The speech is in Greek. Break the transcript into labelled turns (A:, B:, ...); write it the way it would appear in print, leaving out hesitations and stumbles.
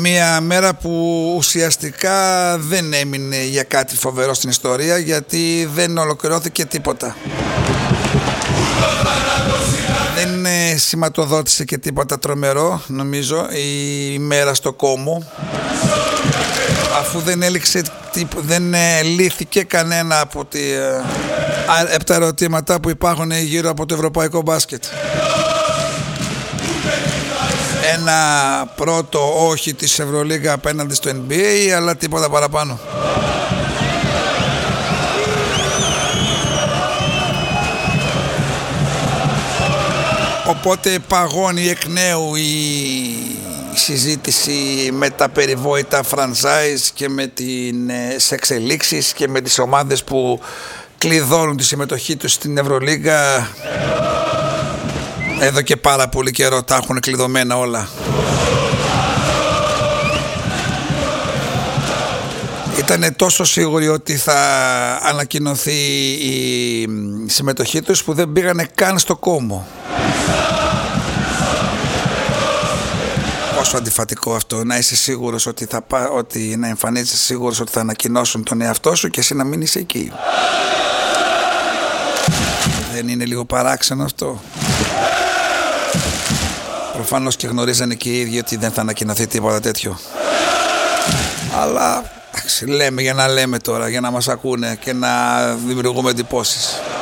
A: Μία μέρα που ουσιαστικά δεν έμεινε για κάτι φοβερό στην ιστορία, γιατί δεν ολοκληρώθηκε τίποτα. Δεν σηματοδότησε και τίποτα τρομερό, νομίζω, η μέρα στο Κόμο, αφού δεν λύθηκε κανένα από τα ερωτήματα που υπάρχουν γύρω από το ευρωπαϊκό μπάσκετ. Ένα πρώτο όχι της Ευρωλίγα απέναντι στο NBA, αλλά τίποτα παραπάνω. Οπότε παγώνει εκ νέου η συζήτηση με τα περιβόητα franchise και με τις εξελίξεις και με τις ομάδες που κλειδώνουν τη συμμετοχή τους στην Ευρωλίγα. Εδώ και πάρα πολύ καιρό τα έχουν κλειδωμένα όλα. Ήτανε τόσο σίγουροι ότι θα ανακοινωθεί η συμμετοχή τους που δεν πήγανε καν στο Κόμο. Πόσο αντιφατικό αυτό, να είσαι σίγουρος ότι να εμφανίζεσαι σίγουρος ότι θα ανακοινώσουν τον εαυτό σου και εσύ να μην είσαι εκεί. Δεν είναι λίγο παράξενο αυτό? Προφανώς και γνωρίζανε και οι ίδιοι ότι δεν θα ανακοινωθεί τίποτα τέτοιο. Αλλά λέμε για να λέμε τώρα, για να μας ακούνε και να δημιουργούμε εντυπώσεις.